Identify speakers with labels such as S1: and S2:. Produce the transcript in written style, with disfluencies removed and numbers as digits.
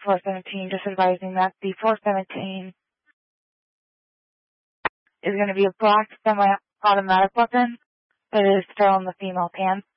S1: 417, just advising that the 417 is going to be a black semi-automatic weapon, but it is still in the female pants.